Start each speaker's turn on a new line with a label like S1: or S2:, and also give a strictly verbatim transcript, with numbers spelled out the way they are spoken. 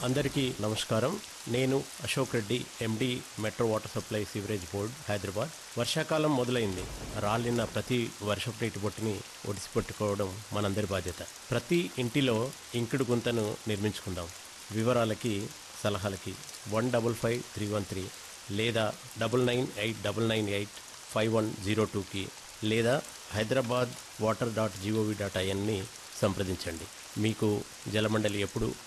S1: అందరికీ నమస్కారం. నేను అశోక్ రెడ్డి, ఎండి metro water supply sewerage board, Hyderabad. వర్షాకాలం మొదలైంది. రాలిన ప్రతి వర్షపు నీటి బొట్టుని ఒడిసిపెట్టుకోవడం మనందరి బాధ్యత. ప్రతి ఇంటిలో ఇంకుడు గుంతను నిర్మించుకుందాం. వివరాలకి సలహాలకి one double five three one three లేదా double nine eight double nine eight five one zero టూకి లేదా Hyderabad water dot GOV dot ఐఎన్ని సంప్రదించండి. మీకు జలమండలి ఎప్పుడు